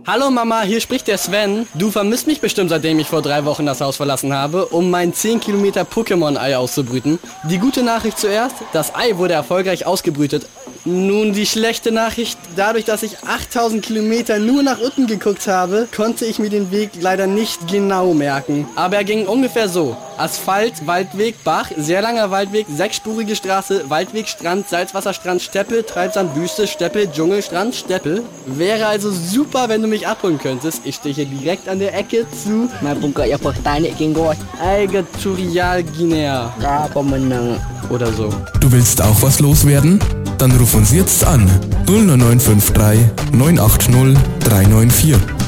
Hallo Mama, hier spricht der Sven. Du vermisst mich bestimmt, seitdem ich vor 3 Wochen das Haus verlassen habe, um mein 10 Kilometer Pokémon-Ei auszubrüten. Die gute Nachricht zuerst, das Ei wurde erfolgreich ausgebrütet. Nun die schlechte Nachricht, dadurch, dass ich 8000 Kilometer nur nach unten geguckt habe, konnte ich mir den Weg leider nicht genau merken. Aber er ging ungefähr so. Asphalt, Waldweg, Bach, sehr langer Waldweg, 6-spurige Straße, Waldweg, Strand, Salzwasserstrand, Steppel, Treibsand, Wüste, Steppel, Dschungelstrand, Steppel. Wäre also super, wenn du mich abholen könntest. Ich stehe hier direkt an der Ecke zu Äquatorial Guinea. Oder so. Du willst auch was loswerden? Dann ruf uns jetzt an 09953 980 394.